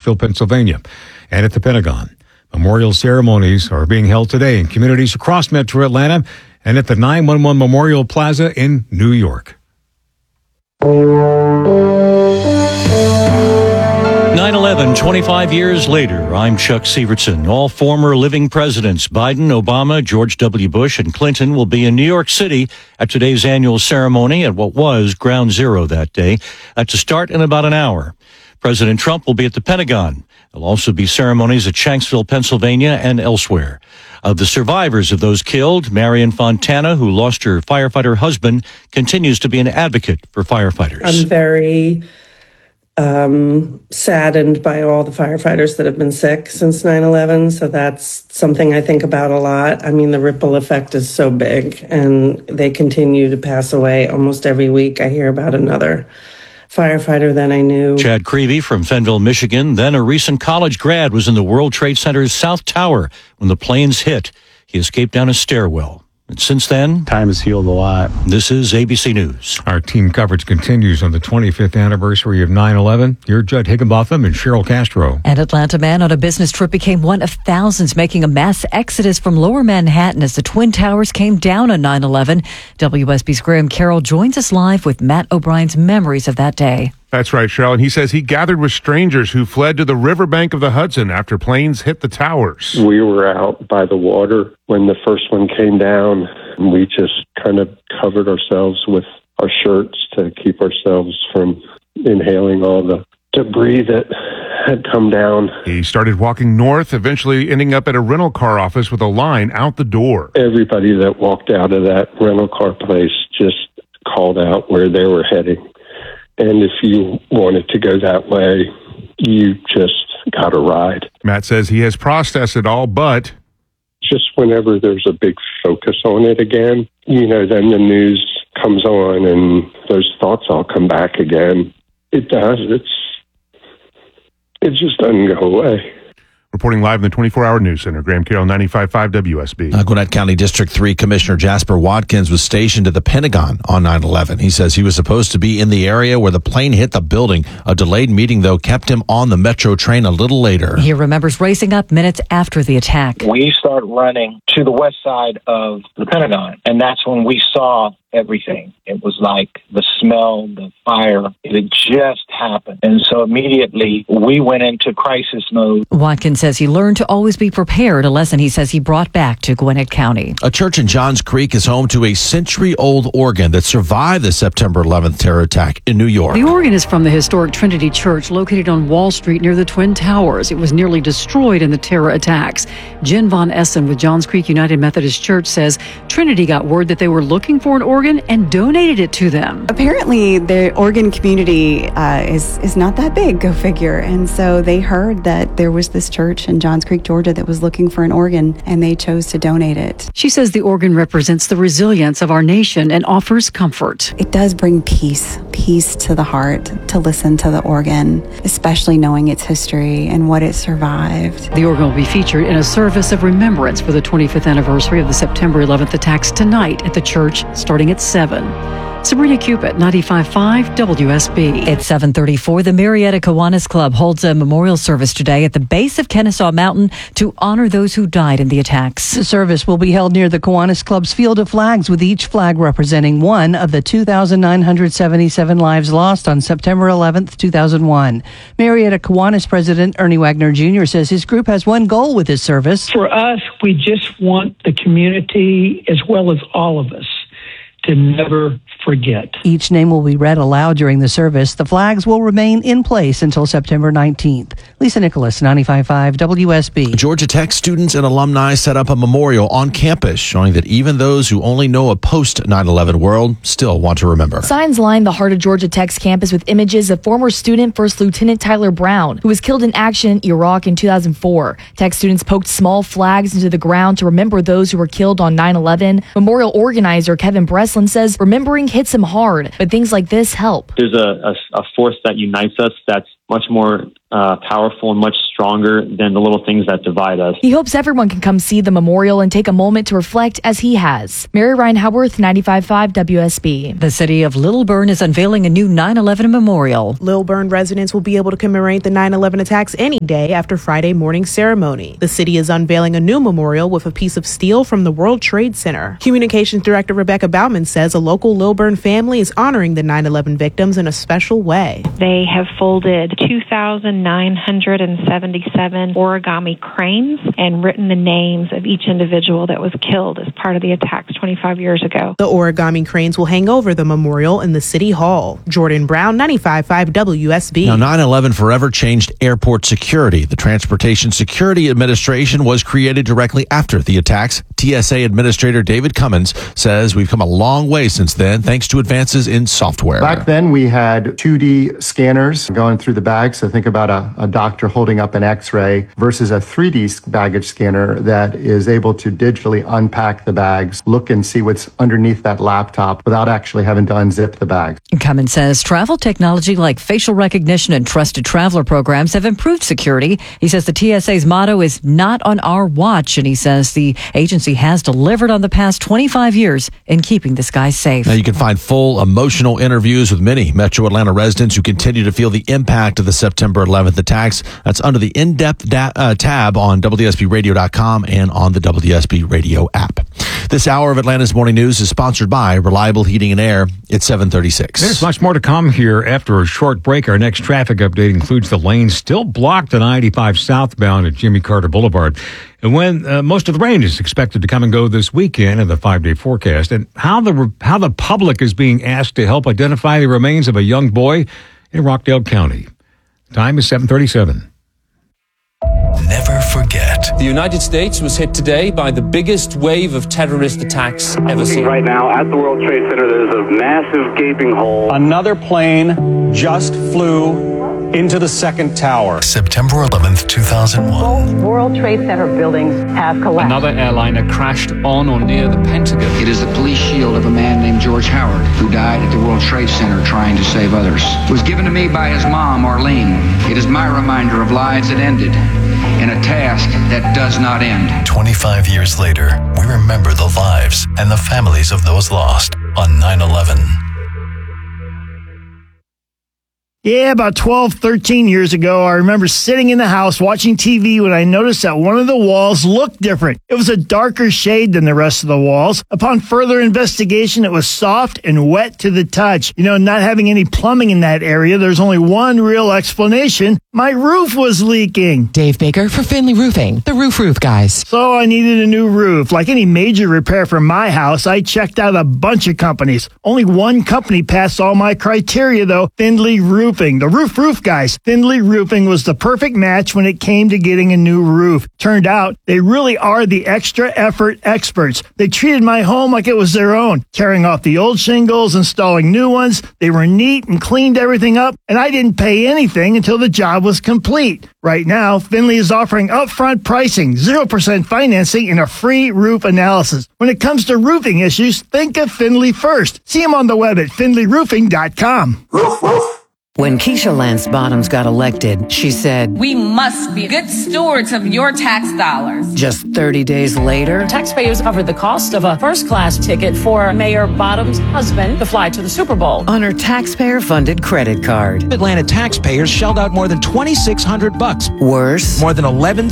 Shanksville, Pennsylvania, and at the Pentagon. Memorial ceremonies are being held today in communities across Metro Atlanta and at the 911 Memorial Plaza in New York. 9/11, 25 years later. I'm Chuck Sievertson. All former living presidents, Biden, Obama, George W. Bush, and Clinton, will be in New York City at today's annual ceremony at what was Ground Zero that day, to start in about an hour. President Trump will be at the Pentagon. There'll also be ceremonies at Shanksville, Pennsylvania, and elsewhere. Of the survivors of those killed, Marion Fontana, who lost her firefighter husband, continues to be an advocate for firefighters. I'm very saddened by all the firefighters that have been sick since 9/11. So that's something I think about a lot. I mean, the ripple effect is so big, and they continue to pass away almost every week. I hear about another firefighter than I knew. Chad Creevy from Fenville, Michigan, then a recent college grad, was in the World Trade Center's South Tower when the planes hit. He escaped down a stairwell. And since then, time has healed a lot. This is ABC News. Our team coverage continues on the 25th anniversary of 9/11. Here's Judd Higginbotham and Cheryl Castro. An Atlanta man on a business trip became one of thousands making a mass exodus from Lower Manhattan as the Twin Towers came down on 9/11. WSB's Graham Carroll joins us live with Matt O'Brien's memories of that day. That's right, Cheryl. And he says he gathered with strangers who fled to the riverbank of the Hudson after planes hit the towers. We were out by the water when the first one came down, and we just kind of covered ourselves with our shirts to keep ourselves from inhaling all the debris that had come down. He started walking north, eventually ending up at a rental car office with a line out the door. Everybody that walked out of that rental car place just called out where they were heading. And if you wanted to go that way, you just got a ride. Matt says he has processed it all, but just whenever there's a big focus on it again, then the news comes on and those thoughts all come back again. It does. It just doesn't go away. Reporting live in the 24-hour news center, Graham Carroll, 95.5 WSB. Gwinnett County District 3 Commissioner Jasper Watkins was stationed at the Pentagon on 9/11. He says he was supposed to be in the area where the plane hit the building. A delayed meeting, though, kept him on the Metro train a little later. He remembers racing up minutes after the attack. We started running to the west side of the Pentagon, and that's when we saw everything. It was like the smell, the fire, it had just happened. And so immediately we went into crisis mode. Watkins says he learned to always be prepared, a lesson he says he brought back to Gwinnett County. A church in Johns Creek is home to a century-old organ that survived the September 11th terror attack in New York. The organ is from the historic Trinity Church located on Wall Street near the Twin Towers. It was nearly destroyed in the terror attacks. Jen Von Essen with Johns Creek United Methodist Church says Trinity got word that they were looking for an organ and donated it to them. Apparently, the organ community is not that big, go figure. And so they heard that there was this church in Johns Creek, Georgia that was looking for an organ, and they chose to donate it. She says the organ represents the resilience of our nation and offers comfort. It does bring peace to the heart to listen to the organ, especially knowing its history and what it survived. The organ will be featured in a service of remembrance for the 25th anniversary of the September 11th attacks tonight at the church, starting at 7. Sabrina Cupid, 95.5 WSB. It's 7:34. The Marietta Kiwanis Club holds a memorial service today at the base of Kennesaw Mountain to honor those who died in the attacks. The service will be held near the Kiwanis Club's Field of Flags, with each flag representing one of the 2,977 lives lost on September 11th, 2001. Marietta Kiwanis President Ernie Wagner Jr. says his group has one goal with this service. For us, we just want the community, as well as all of us, to never forget. Each name will be read aloud during the service. The flags will remain in place until September 19th. Lisa Nicholas, 95.5 WSB. Georgia Tech students and alumni set up a memorial on campus showing that even those who only know a post-9/11 world still want to remember. Signs line the heart of Georgia Tech's campus with images of former student First Lieutenant Tyler Brown, who was killed in action in Iraq in 2004. Tech students poked small flags into the ground to remember those who were killed on 9/11. Memorial organizer Kevin Breslin says remembering hits him hard, but things like this help. There's a force that unites us that's much more powerful and much stronger than the little things that divide us. He hopes everyone can come see the memorial and take a moment to reflect as he has. Mary Ryan Howarth, 95.5 WSB. The city of Little Bern is unveiling a new 9/11 memorial. Little Bern residents will be able to commemorate the 9/11 attacks any day after Friday morning ceremony. The city is unveiling a new memorial with a piece of steel from the World Trade Center. Communications Director Rebecca Bauman says a local Little Bern family is honoring the 9/11 victims in a special way. They have folded 2,977 origami cranes and written the names of each individual that was killed as part of the attacks 25 years ago. The origami cranes will hang over the memorial in the City Hall. Jordan Brown, 95.5 WSB. Now, 9/11 forever changed airport security. The Transportation Security Administration was created directly after the attacks. TSA Administrator David Cummins says we've come a long way since then, thanks to advances in software. Back then, we had 2D scanners going through the bag. So think about a doctor holding up an X-ray versus a 3D baggage scanner that is able to digitally unpack the bags, look and see what's underneath that laptop without actually having to unzip the bags. Cummins says travel technology like facial recognition and trusted traveler programs have improved security. He says the TSA's motto is not on our watch, and he says the agency has delivered on the past 25 years in keeping the skies safe. Now you can find full emotional interviews with many Metro Atlanta residents who continue to feel the impact of the September 11th attacks. That's under the in-depth tab on WSBRadio.com and on the WSB Radio app. This hour of Atlanta's Morning News is sponsored by Reliable Heating and Air. It's 7:36. There's much more to come here after a short break. Our next traffic update includes the lanes still blocked on I-85 southbound at Jimmy Carter Boulevard. And when most of the rain is expected to come and go this weekend in the 5-day forecast, and how the public is being asked to help identify the remains of a young boy in Rockdale County. Time is 7:37. Never forget. The United States was hit today by the biggest wave of terrorist attacks ever seen. Right now at the World Trade Center, there's a massive gaping hole. Another plane just flew into the second tower. September 11th, 2001. Both World Trade Center buildings have collapsed. Another airliner crashed on or near the Pentagon. It is the police shield of a man named George Howard, who died at the World Trade Center trying to save others. It was given to me by his mom, Arlene. It is my reminder of lives that ended in a task that does not end. 25 years later, we remember the lives and the families of those lost on 9/11. Yeah, about 12, 13 years ago, I remember sitting in the house watching TV when I noticed that one of the walls looked different. It was a darker shade than the rest of the walls. Upon further investigation, it was soft and wet to the touch. You know, not having any plumbing in that area, there's only one real explanation. My roof was leaking. Dave Baker for Finley Roofing, the roof guys. So I needed a new roof. Like any major repair for my house, I checked out a bunch of companies. Only one company passed all my criteria, though, Finley Roofing. The roof guys. Finley Roofing was the perfect match when it came to getting a new roof. Turned out they really are the extra effort experts. They treated my home like it was their own, tearing off the old shingles, installing new ones. They were neat and cleaned everything up, and I didn't pay anything until the job was complete. Right now, Finley is offering upfront pricing, 0% financing, and a free roof analysis. When it comes to roofing issues, think of Finley first. See them on the web at finleyroofing.com. Roof, roof. When Keisha Lance Bottoms got elected, she said, "We must be good stewards of your tax dollars." Just 30 days later, taxpayers covered the cost of a first-class ticket for Mayor Bottoms' husband to fly to the Super Bowl on her taxpayer-funded credit card. Atlanta taxpayers shelled out more than $2,600. Worse, more than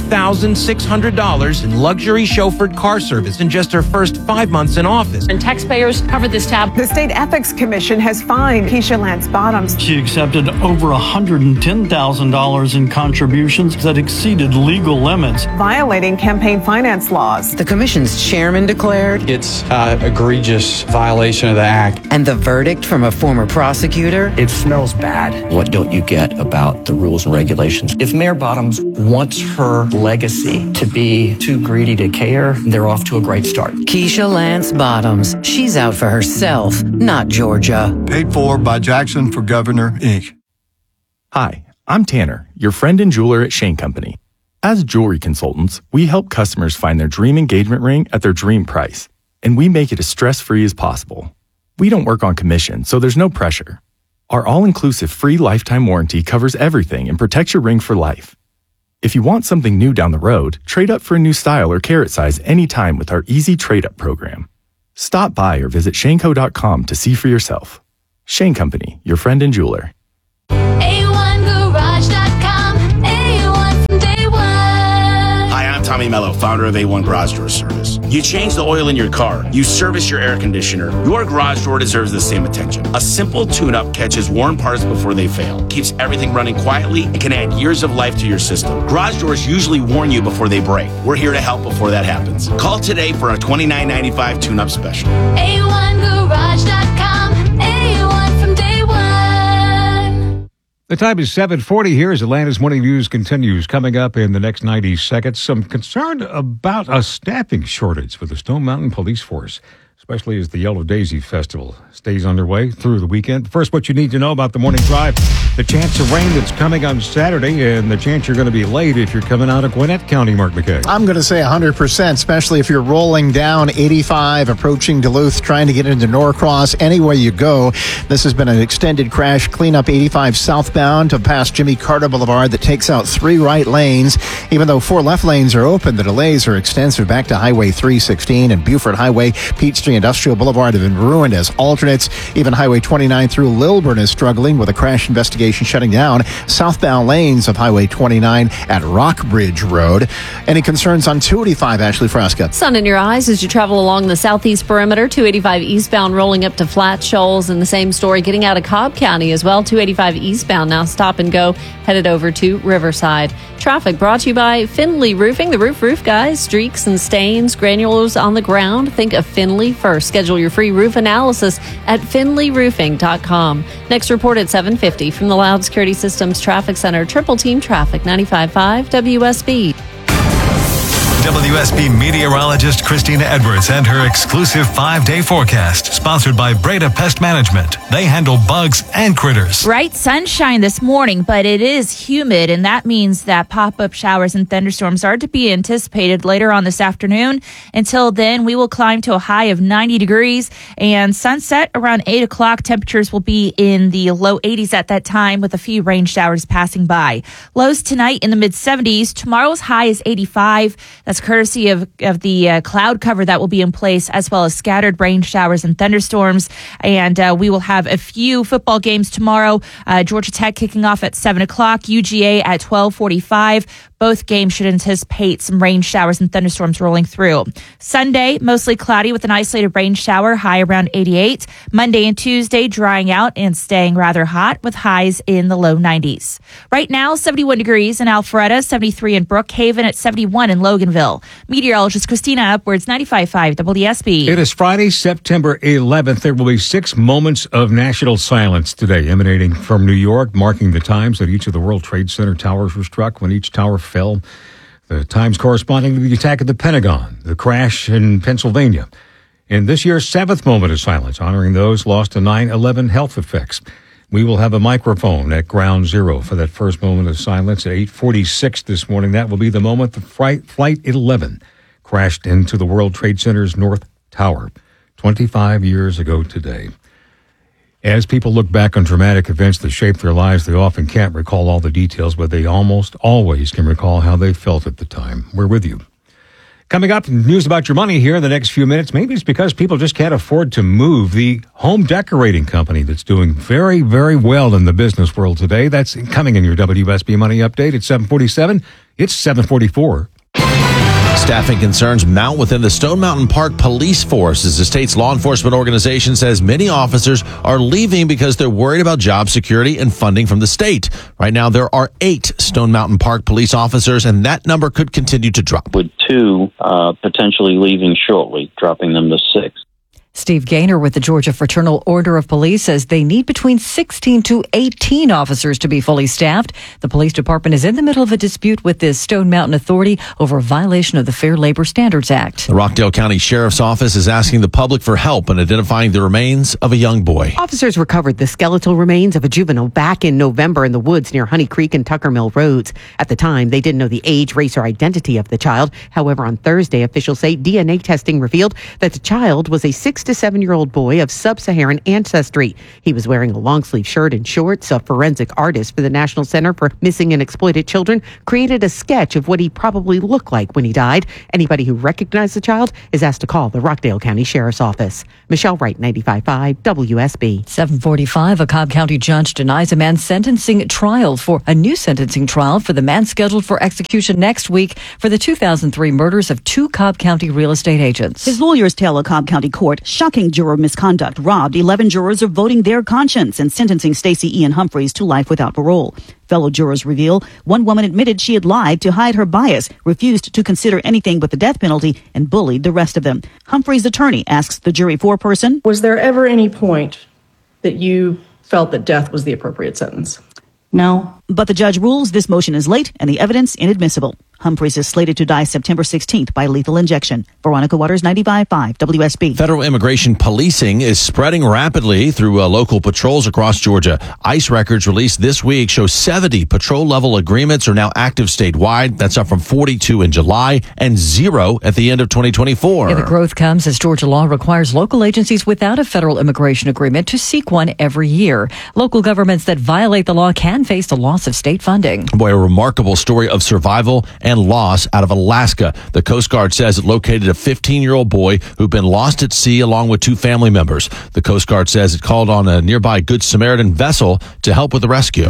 $11,600 in luxury chauffeured car service in just her first 5 months in office. And taxpayers covered this tab. The State Ethics Commission has fined Keisha Lance Bottoms. She accepted over $110,000 in contributions that exceeded legal limits, violating campaign finance laws. The commission's chairman declared it's an egregious violation of the act. And the verdict from a former prosecutor? It smells bad. What don't you get about the rules and regulations? If Mayor Bottoms wants her legacy to be too greedy to care, they're off to a great start. Keisha Lance Bottoms. She's out for herself, not Georgia. Paid for by Jackson for Governor, Inc. Hi, I'm Tanner, your friend and jeweler at Shane Company. As jewelry consultants, we help customers find their dream engagement ring at their dream price, and we make it as stress-free as possible. We don't work on commission, so there's no pressure. Our all-inclusive free lifetime warranty covers everything and protects your ring for life. If you want something new down the road, trade up for a new style or carrot size anytime with our easy trade-up program. Stop by or visit Shaneco.com to see for yourself. Shane Company, your friend and jeweler. A1Garage.com, A1 from day one. Hi, I'm Tommy Mello, founder of A1 Garage Door Service. You change the oil in your car, you service your air conditioner, your garage door deserves the same attention. A simple tune-up catches worn parts before they fail, keeps everything running quietly, and can add years of life to your system. Garage doors usually warn you before they break. We're here to help before that happens. Call today for a $29.95 tune-up special. A1Garage.com, A1 from day one. The time is 7:40 here as Atlanta's Morning News continues. Coming up in the next 90 seconds, some concern about a staffing shortage for the Stone Mountain Police Force, especially as the Yellow Daisy Festival stays underway through the weekend. First, what you need to know about the morning drive, the chance of rain that's coming on Saturday, and the chance you're going to be late if you're coming out of Gwinnett County, Mark McKay. I'm going to say 100%, especially if you're rolling down 85, approaching Duluth, trying to get into Norcross. Any way you go, this has been an extended crash cleanup 85 southbound to past Jimmy Carter Boulevard that takes out 3 right lanes. Even though 4 left lanes are open, the delays are extensive back to Highway 316 and Buford Highway. Peachtree Industrial Boulevard have been ruined as alternates. Even Highway 29 through Lilburn is struggling with a crash investigation shutting down southbound lanes of Highway 29 at Rockbridge Road. Any concerns on 285, Ashley Frasca? Sun in your eyes as you travel along the southeast perimeter. 285 eastbound rolling up to Flat Shoals, and the same story getting out of Cobb County as well. 285 eastbound now stop and go headed over to Riverside. Traffic brought to you by Finley Roofing, the roof guys. Streaks and stains, granules on the ground. Think of Finley first. Schedule your free roof analysis at finleyroofing.com. Next report at 7:50 from the Loud Security Systems Traffic Center. Triple Team Traffic, 95.5 WSB. WSB meteorologist Christina Edwards and her exclusive 5-day forecast, sponsored by Breda Pest Management. They handle bugs and critters. Bright sunshine this morning, but it is humid, and that means that pop-up showers and thunderstorms are to be anticipated later on this afternoon. Until then, we will climb to a high of 90 degrees, and sunset around 8 o'clock. Temperatures will be in the low 80s at that time, with a few rain showers passing by. Lows tonight in the mid-70s. Tomorrow's high is 85. That's courtesy of the cloud cover that will be in place, as well as scattered rain showers and thunderstorms. And we will have a few football games tomorrow. Georgia Tech kicking off at 7 o'clock, UGA at 12:45. Both games should anticipate some rain showers and thunderstorms rolling through. Sunday, mostly cloudy with an isolated rain shower, high around 88. Monday and Tuesday, drying out and staying rather hot with highs in the low 90s. Right now, 71 degrees in Alpharetta, 73 in Brookhaven, at 71 in Loganville. Meteorologist Christina Upwards, 95.5 WSB. It is Friday, September 11th. There will be 6 moments of national silence today, emanating from New York, marking the times that each of the World Trade Center towers were struck when each tower fell. The times corresponding to the attack at the Pentagon, the crash in Pennsylvania. And this year's 7th moment of silence, honoring those lost to 9/11 health effects. We will have a microphone at Ground Zero for that first moment of silence at 8:46 this morning. That will be the moment the Flight 11 crashed into the World Trade Center's North Tower 25 years ago today. As people look back on dramatic events that shaped their lives, they often can't recall all the details, but they almost always can recall how they felt at the time. We're with you. Coming up, news about your money here in the next few minutes. Maybe it's because people just can't afford to move. The home decorating company that's doing very, very well in the business world today. That's coming in your WSB Money Update at 7:47. It's 7:44. Staffing concerns mount within the Stone Mountain Park Police Force as the state's law enforcement organization says many officers are leaving because they're worried about job security and funding from the state. Right now, there are 8 Stone Mountain Park police officers, and that number could continue to drop. With 2 potentially leaving shortly, dropping them to 6. Steve Gaynor with the Georgia Fraternal Order of Police says they need between 16 to 18 officers to be fully staffed. The police department is in the middle of a dispute with the Stone Mountain Authority over a violation of the Fair Labor Standards Act. The Rockdale County Sheriff's Office is asking the public for help in identifying the remains of a young boy. Officers recovered the skeletal remains of a juvenile back in November in the woods near Honey Creek and Tucker Mill Roads. At the time, they didn't know the age, race, or identity of the child. However, on Thursday, officials say DNA testing revealed that the child was a 16 to 7-year-old boy of sub-Saharan ancestry. He was wearing a long-sleeve shirt and shorts. A forensic artist for the National Center for Missing and Exploited Children created a sketch of what he probably looked like when he died. Anybody who recognized the child is asked to call the Rockdale County Sheriff's Office. Michelle Wright, 95.5 WSB. 7:45, a Cobb County judge denies a man's sentencing trial for a new sentencing trial for the man scheduled for execution next week for the 2003 murders of 2 Cobb County real estate agents. His lawyers tell a Cobb County court shocking juror misconduct robbed 11 jurors of voting their conscience and sentencing Stacey Ian Humphreys to life without parole. Fellow jurors reveal one woman admitted she had lied to hide her bias, refused to consider anything but the death penalty, and bullied the rest of them. Humphrey's attorney asks the jury foreperson, "Was there ever any point that you felt that death was the appropriate sentence?" No. But the judge rules this motion is late and the evidence inadmissible. Humphreys is slated to die September 16th by lethal injection. Veronica Waters, 95.5 WSB. Federal immigration policing is spreading rapidly through local patrols across Georgia. ICE records released this week show 70 patrol-level agreements are now active statewide. That's up from 42 in July and 0 at the end of 2024. Yeah, the growth comes as Georgia law requires local agencies without a federal immigration agreement to seek one every year. Local governments that violate the law can face the loss of state funding. Boy, a remarkable story of survival and loss out of Alaska. The Coast Guard says it located a 15-year-old boy who'd been lost at sea along with 2 family members. The Coast Guard says it called on a nearby Good Samaritan vessel to help with the rescue.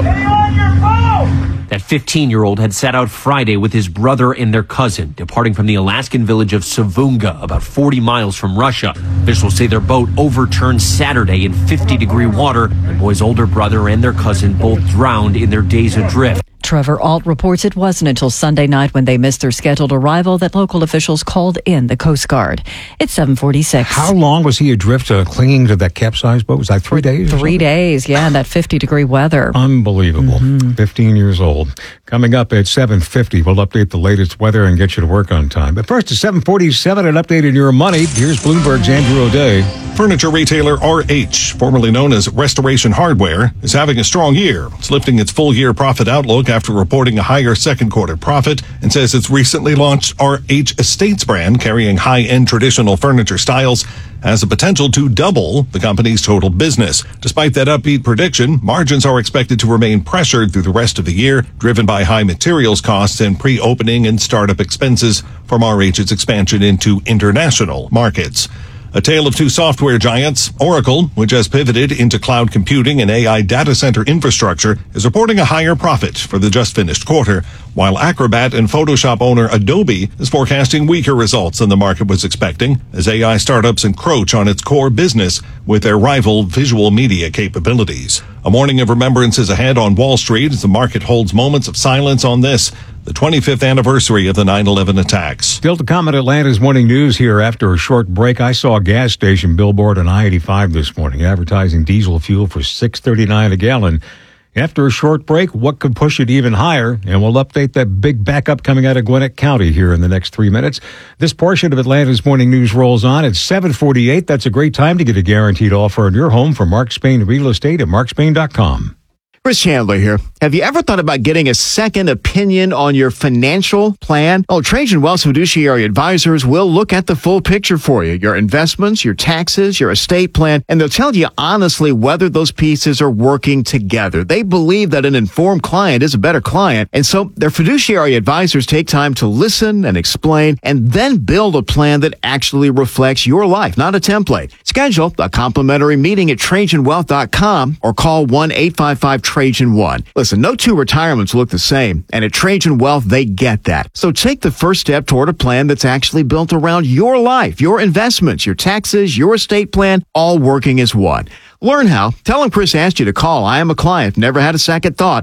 That 15-year-old had set out Friday with his brother and their cousin, departing from the Alaskan village of Savunga, about 40 miles from Russia. Officials say their boat overturned Saturday in 50-degree water. The boy's older brother and their cousin both drowned in their days adrift. Trevor Alt reports it wasn't until Sunday night when they missed their scheduled arrival that local officials called in the Coast Guard. It's 7:46. How long was he adrift clinging to that capsized boat? Was that 3 days? 3 days, yeah, in that 50-degree weather. Unbelievable. 15 years old. Coming up at 7:50, we'll update the latest weather and get you to work on time. But first, at 7:47, an update on your money. Here's Bloomberg's Andrew O'Day. Furniture retailer RH, formerly known as Restoration Hardware, is having a strong year. It's lifting its full-year profit outlook after reporting a higher second-quarter profit and says it's recently launched RH Estates brand carrying high-end traditional furniture styles has the potential to double the company's total business. Despite that upbeat prediction, margins are expected to remain pressured through the rest of the year, driven by high materials costs and pre-opening and startup expenses from RH's expansion into international markets. A tale of 2 software giants. Oracle, which has pivoted into cloud computing and AI data center infrastructure, is reporting a higher profit for the just finished quarter, while Acrobat and Photoshop owner Adobe is forecasting weaker results than the market was expecting as AI startups encroach on its core business with their rival visual media capabilities. A morning of remembrance is ahead on Wall Street as the market holds moments of silence on this, the 25th anniversary of the 9/11 attacks. Still to come at Atlanta's Morning News here after a short break. I saw a gas station billboard on I-85 this morning advertising diesel fuel for $6.39 a gallon. After a short break, what could push it even higher? And we'll update that big backup coming out of Gwinnett County here in the next 3 minutes. This portion of Atlanta's Morning News rolls on at 7:48. That's a great time to get a guaranteed offer on your home from Mark Spain Real Estate at markspain.com. Chris Chandler here. Have you ever thought about getting a second opinion on your financial plan? Oh, Trajan Wealth Fiduciary Advisors will look at the full picture for you. Your investments, your taxes, your estate plan, and they'll tell you honestly whether those pieces are working together. They believe that an informed client is a better client, and so their fiduciary advisors take time to listen and explain and then build a plan that actually reflects your life, not a template. Schedule a complimentary meeting at TrajanWealth.com or call 1-855-TRAJAN1. Listen, no 2 retirements look the same, and at Trajan Wealth, they get that. So take the first step toward a plan that's actually built around your life, your investments, your taxes, your estate plan, all working as one. Learn how. Tell them Chris asked you to call. I am a client. Never had a second thought.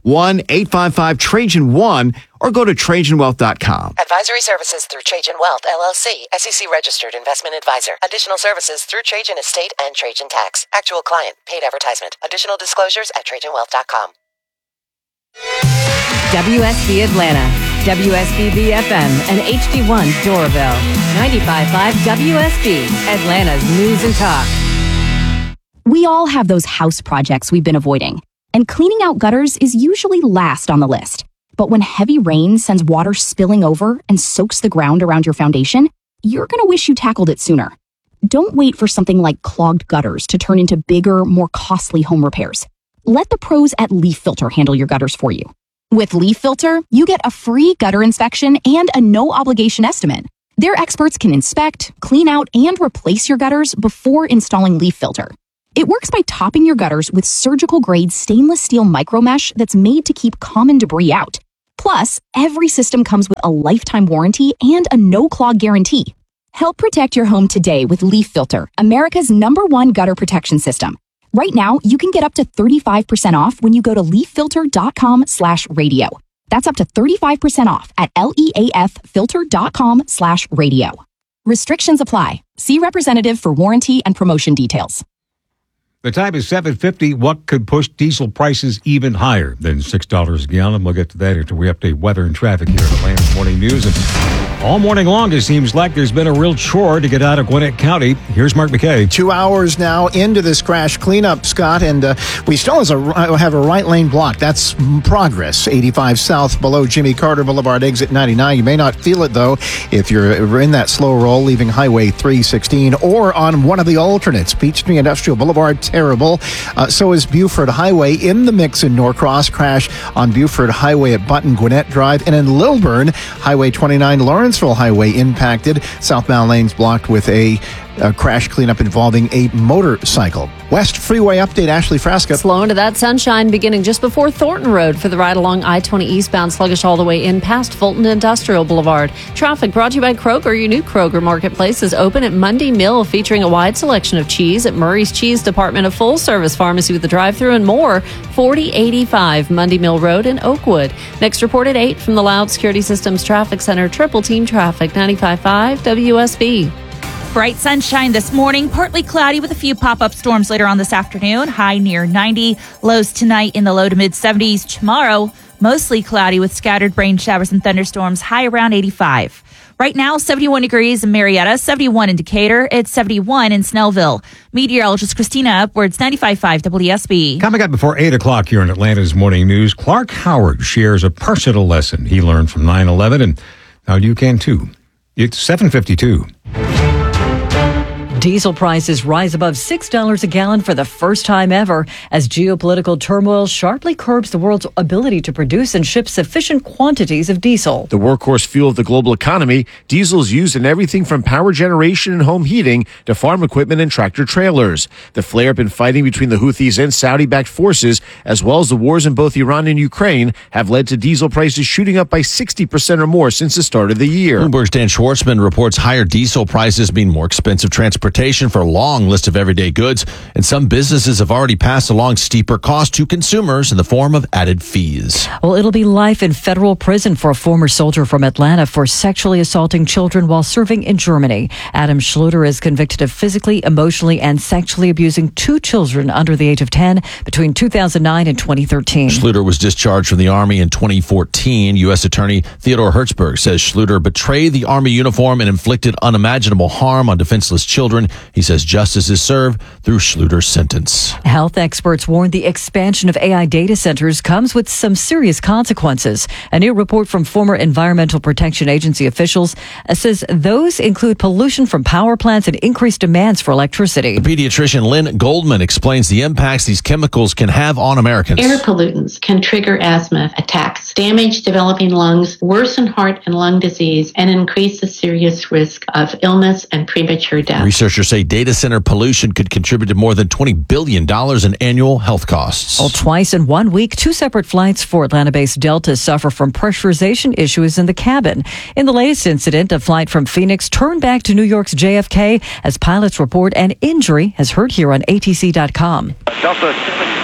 1-855-TRAJAN1 or go to TrajanWealth.com. Advisory services through Trajan Wealth, LLC, SEC registered investment advisor. Additional services through Trajan Estate and Trajan Tax. Actual client. Paid advertisement. Additional disclosures at TrajanWealth.com. WSB Atlanta, WSBB FM, and HD1 Doraville. 95.5 WSB, Atlanta's News and Talk. We all have those house projects we've been avoiding, and cleaning out gutters is usually last on the list. But when heavy rain sends water spilling over and soaks the ground around your foundation, you're going to wish you tackled it sooner. don't wait for something like clogged gutters to turn into bigger, more costly home repairs. Let the pros at Leaf Filter handle your gutters for you. With Leaf Filter, you get a free gutter inspection and a no-obligation estimate. Their experts can inspect, clean out, and replace your gutters before installing Leaf Filter. It works by topping your gutters with surgical-grade stainless steel micromesh that's made to keep common debris out. Plus, every system comes with a lifetime warranty and a no-clog guarantee. Help protect your home today with Leaf Filter, America's #1 gutter protection system. Right now, you can get up to 35% off when you go to leaffilter.com/radio. That's up to 35% off at leaffilter.com/radio. Restrictions apply. See representative for warranty and promotion details. The time is 7:50. What could push diesel prices even higher than $6 a gallon? We'll get to that after we update weather and traffic here at Atlanta's Morning News. And all morning long, it seems like there's been a real chore to get out of Gwinnett County. Here's Mark McKay. 2 hours now into this crash cleanup, Scott, and we still have a right lane blocked. That's progress. 85 south below Jimmy Carter Boulevard, exit 99. You may not feel it, though, if you're in that slow roll leaving Highway 316 or on one of the alternates. Peachtree Industrial Boulevard, terrible. So is Buford Highway in the mix in Norcross. Crash on Buford Highway at Button Gwinnett Drive. And in Lilburn, Highway 29, Lawrenceville Highway impacted. Southbound lanes blocked with a crash cleanup involving a motorcycle. West Freeway update, Ashley Frasca. Slow into that sunshine beginning just before Thornton Road for the ride along I-20 eastbound, sluggish all the way in past Fulton Industrial Boulevard. Traffic brought to you by Kroger. Your new Kroger Marketplace is open at Mundy Mill, featuring a wide selection of cheese at Murray's Cheese Department, a full-service pharmacy with a drive-thru and more. 4085 Mundy Mill Road in Oakwood. Next report at 8 from the Loud Security Systems Traffic Center. Triple Team Traffic, 95.5 WSB. Bright sunshine this morning, partly cloudy with a few pop-up storms later on this afternoon. High near 90. Lows tonight in the low to mid-70s. Tomorrow, mostly cloudy with scattered rain showers and thunderstorms. High around 85. Right now, 71 degrees in Marietta, 71 in Decatur. It's 71 in Snellville. Meteorologist Christina Upwards, 95.5 WSB. Coming up before 8 o'clock here in Atlanta's Morning News, Clark Howard shares a personal lesson he learned from 9/11, and now you can too. It's 7:52. Diesel prices rise above $6 a gallon for the first time ever as geopolitical turmoil sharply curbs the world's ability to produce and ship sufficient quantities of diesel. The workhorse fuel of the global economy, diesel is used in everything from power generation and home heating to farm equipment and tractor trailers. The flare-up in fighting between the Houthis and Saudi-backed forces, as well as the wars in both Iran and Ukraine, have led to diesel prices shooting up by 60% or more since the start of the year. Bloomberg's Dan Schwartzman reports higher diesel prices mean more expensive transportation for a long list of everyday goods, and some businesses have already passed along steeper costs to consumers in the form of added fees. Well, it'll be life in federal prison for a former soldier from Atlanta for sexually assaulting children while serving in Germany. Adam Schluter is convicted of physically, emotionally, and sexually abusing 2 children under the age of 10 between 2009 and 2013. Schluter was discharged from the Army in 2014. U.S. Attorney Theodore Hertzberg says Schluter betrayed the Army uniform and inflicted unimaginable harm on defenseless children. He says justice is served through Schluter's sentence. Health experts warn the expansion of AI data centers comes with some serious consequences. A new report from former Environmental Protection Agency officials says those include pollution from power plants and increased demands for electricity. The pediatrician Lynn Goldman explains the impacts these chemicals can have on Americans. Air pollutants can trigger asthma attacks, damage developing lungs, worsen heart and lung disease, and increase the serious risk of illness and premature death. Researchers say data center pollution could contribute to more than $20 billion in annual health costs. Well, twice in 1 week, 2 separate flights for Atlanta-based Delta suffer from pressurization issues in the cabin. In the latest incident, a flight from Phoenix turned back to New York's JFK as pilots report an injury, as heard here on ATC.com. Delta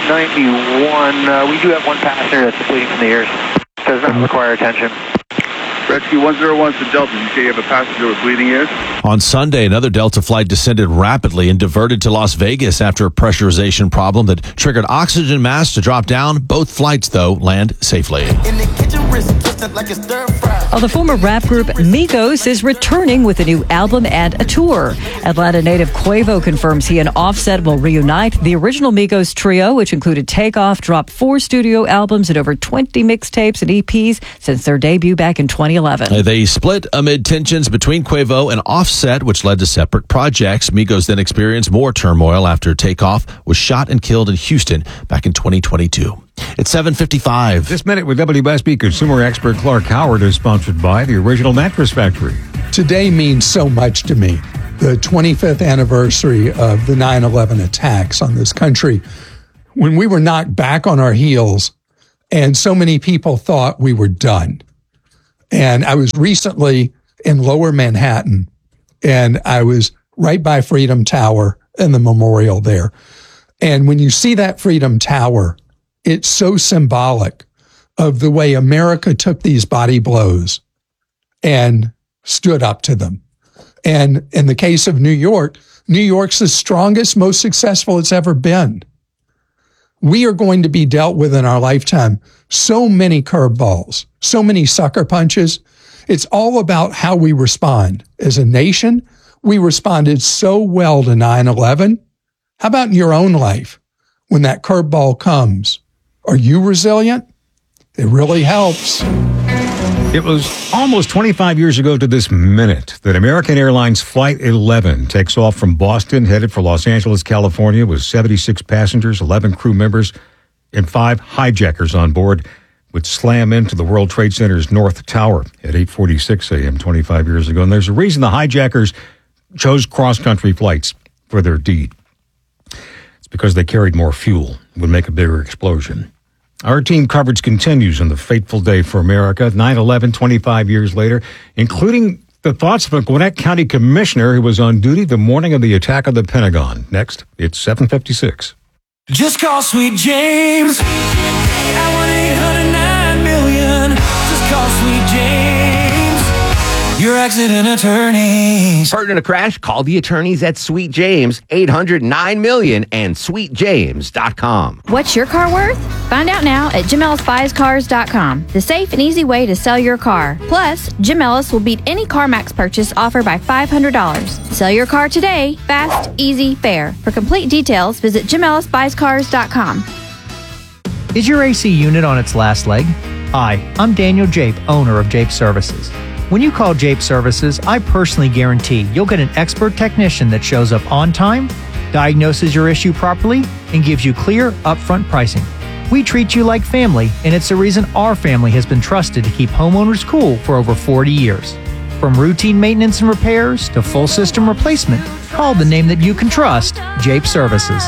791, we do have one passenger that's bleeding from the ears. Does not require attention. Rescue 101 to Delta. You say you have a passenger with bleeding ears? On Sunday, another Delta flight descended rapidly and diverted to Las Vegas after a pressurization problem that triggered oxygen masks to drop down. Both flights, though, land safely. In the kitchen The former rap group Migos is returning with a new album and a tour. Atlanta native Quavo confirms he and Offset will reunite. The original Migos trio, which included Takeoff, dropped 4 studio albums and over 20 mixtapes and EPs since their debut back in 2011. They split amid tensions between Quavo and Offset, which led to separate projects. Migos then experienced more turmoil after Takeoff was shot and killed in Houston back in 2022. It's 7:55. This Minute with WSB consumer expert Clark Howard is sponsored by the Original Mattress Factory. Today means so much to me. The 25th anniversary of the 9/11 attacks on this country, when we were knocked back on our heels and so many people thought we were done. And I was recently in Lower Manhattan, and I was right by Freedom Tower and the memorial there. And when you see that Freedom Tower, it's so symbolic of the way America took these body blows and stood up to them. And in the case of New York, New York's the strongest, most successful it's ever been. We are going to be dealt with in our lifetime so many curveballs, so many sucker punches. It's all about how we respond. As a nation, we responded so well to 9/11. How about in your own life? When that curveball comes, are you resilient? It really helps. It was almost 25 years ago to this minute that American Airlines Flight 11 takes off from Boston, headed for Los Angeles, California, with 76 passengers, 11 crew members, and 5 hijackers on board, would slam into the World Trade Center's North Tower at 8:46 a.m. 25 years ago. And there's a reason the hijackers chose cross-country flights for their deed. It's because they carried more fuel, would make a bigger explosion. Our team coverage continues on the fateful day for America, 9/11, 25 years later, including the thoughts of a Gwinnett County commissioner who was on duty the morning of the attack on the Pentagon. Next, it's 7:56. Just call Sweet James at 1-800-9-million. Just call Sweet James, your accident attorneys. Hurt in a crash? Call the attorneys at Sweet James, 800-9-million and sweetjames.com. What's your car worth? Find out now at JimEllisBuysCars.com, the safe and easy way to sell your car. Plus, Jim Ellis will beat any CarMax purchase offer by $500. Sell your car today, fast, easy, fair. For complete details, visit JimEllisBuysCars.com. Is your AC unit on its last leg? Hi, I'm Daniel Jape, owner of Jape Services. When you call Jape Services, I personally guarantee you'll get an expert technician that shows up on time, diagnoses your issue properly, and gives you clear, upfront pricing. We treat you like family, and it's the reason our family has been trusted to keep homeowners cool for over 40 years. From routine maintenance and repairs to full system replacement, call the name that you can trust, Jape Services.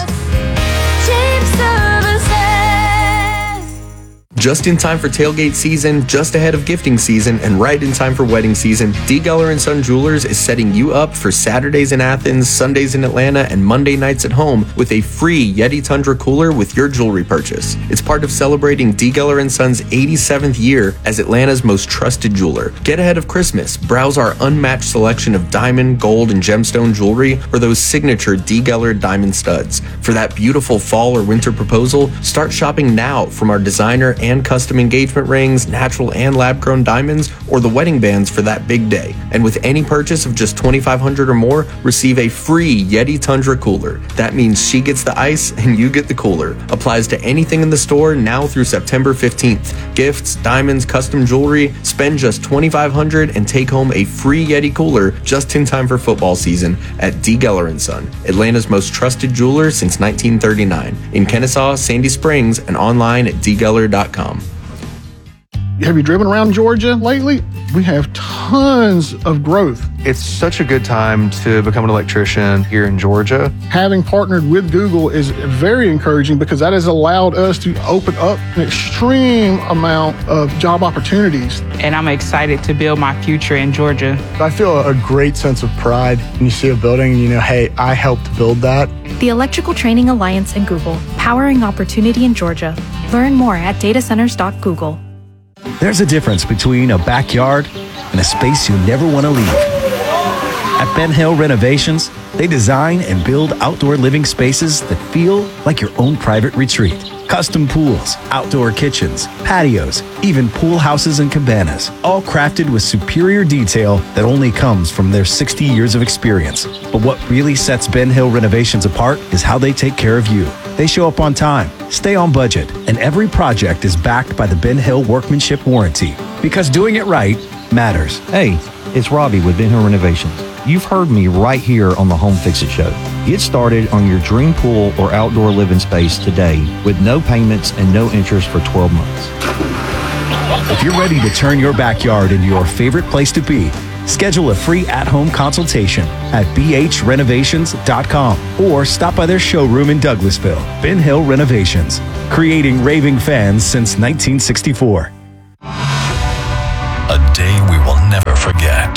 Just in time for tailgate season, just ahead of gifting season, and right in time for wedding season, D. Geller & Son Jewelers is setting you up for Saturdays in Athens, Sundays in Atlanta, and Monday nights at home with a free Yeti Tundra cooler with your jewelry purchase. It's part of celebrating D. Geller & Son's 87th year as Atlanta's most trusted jeweler. Get ahead of Christmas. Browse our unmatched selection of diamond, gold, and gemstone jewelry or those signature D. Geller diamond studs. For that beautiful fall or winter proposal, start shopping now from our designer and custom engagement rings, natural and lab-grown diamonds, or the wedding bands for that big day. And with any purchase of just $2,500 or more, receive a free Yeti Tundra cooler. That means she gets the ice and you get the cooler. Applies to anything in the store now through September 15th. Gifts, diamonds, custom jewelry. Spend just $2,500 and take home a free Yeti cooler just in time for football season at D. Geller & Son, Atlanta's most trusted jeweler since 1939. In Kennesaw, Sandy Springs, and online at dgeller.com. Have you driven around Georgia lately? We have tons of growth. It's such a good time to become an electrician here in Georgia. Having partnered with Google is very encouraging because that has allowed us to open up an extreme amount of job opportunities. And I'm excited to build my future in Georgia. I feel a great sense of pride when you see a building and you know, hey, I helped build that. The Electrical Training Alliance and Google, powering opportunity in Georgia. Learn more at datacenters.google. There's a difference between a backyard and a space you never want to leave. At Ben Hill Renovations, they design and build outdoor living spaces that feel like your own private retreat. Custom pools, outdoor kitchens, patios, even pool houses and cabanas, all crafted with superior detail that only comes from their 60 years of experience. But what really sets Ben Hill Renovations apart is how they take care of you. They show up on time, stay on budget, and every project is backed by the Ben Hill Workmanship Warranty. Because doing it right matters. Hey, it's Robbie with Ben Hill Renovations. You've heard me right here on the Home Fix It Show. Get started on your dream pool or outdoor living space today with no payments and no interest for 12 months. If you're ready to turn your backyard into your favorite place to be, schedule a free at-home consultation at bhrenovations.com or stop by their showroom in Douglasville. Ben Hill Renovations, creating raving fans since 1964. A day we will never forget.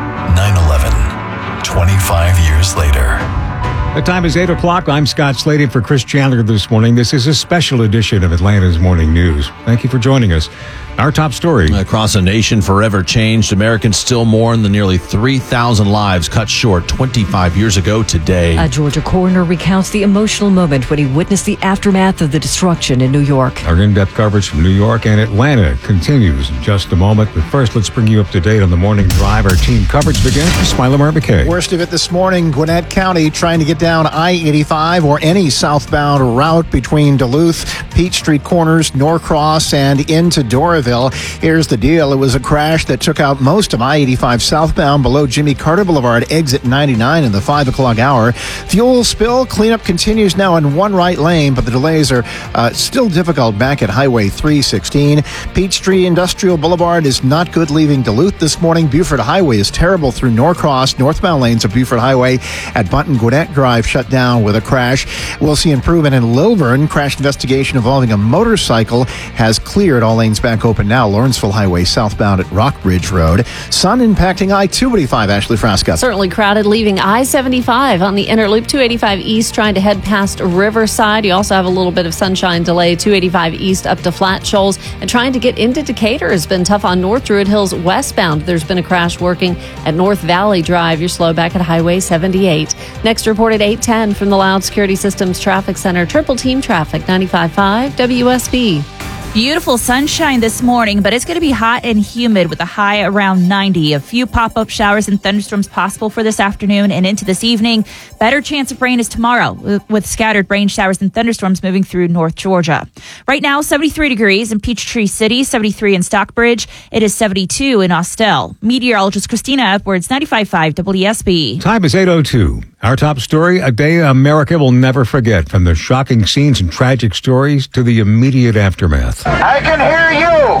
9/11, 25 years later. The time is 8 o'clock. I'm Scott Slade for Chris Chandler this morning. This is a special edition of Atlanta's Morning News. Thank you for joining us. Our top story. Across a nation forever changed, Americans still mourn the nearly 3,000 lives cut short 25 years ago today. A Georgia coroner recounts the emotional moment when he witnessed the aftermath of the destruction in New York. Our in-depth coverage from New York and Atlanta continues in just a moment. But first, let's bring you up to date on the morning drive. Our team coverage begins with Smiler McKay. Worst of it this morning, Gwinnett County trying to get down I-85 or any southbound route between Duluth, Peachtree Corners, Norcross, and into Doraville. Here's the deal. It was a crash that took out most of I-85 southbound below Jimmy Carter Boulevard, exit 99 in the 5 o'clock hour. Fuel spill cleanup continues now in one right lane, but the delays are still difficult back at Highway 316. Peachtree Industrial Boulevard is not good leaving Duluth this morning. Buford Highway is terrible through Norcross. Northbound lanes of Buford Highway at Bunton Gwinnett Drive shut down with a crash. We'll see improvement in Lilburn. Crash investigation involving a motorcycle has cleared. All lanes back open now. Lawrenceville Highway southbound at Rockbridge Road. Sun impacting I-285. Ashley Frasca. Certainly crowded leaving I-75 on the inner loop. 285 east trying to head past Riverside. You also have a little bit of sunshine delay. 285 east up to Flat Shoals. And trying to get into Decatur has been tough on North Druid Hills westbound. There's been a crash working at North Valley Drive. You're slow back at Highway 78. Next report at 8:10 from the Loud Security Systems Traffic Center. Triple Team Traffic 95.5 WSB. Beautiful sunshine this morning, but it's going to be hot and humid with a high around 90. A few pop-up showers and thunderstorms possible for this afternoon and into this evening. Better chance of rain is tomorrow with scattered rain showers and thunderstorms moving through North Georgia. Right now, 73 degrees in Peachtree City, 73 in Stockbridge. It is 72 in Austell. Meteorologist Christina Edwards, 95.5 WSB. Time is 8:02. Our top story, a day America will never forget, from the shocking scenes and tragic stories to the immediate aftermath. I can hear you!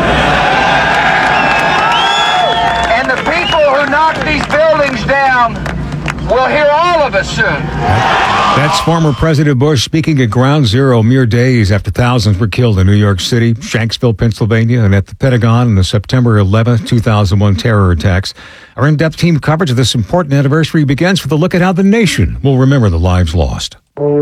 And the people who knocked these buildings down will hear all of us soon. That's former President Bush speaking at Ground Zero mere days after thousands were killed in New York City, Shanksville, Pennsylvania, and at the Pentagon in the September 11, 2001 terror attacks. Our in-depth team coverage of this important anniversary begins with a look at how the nation will remember the lives lost.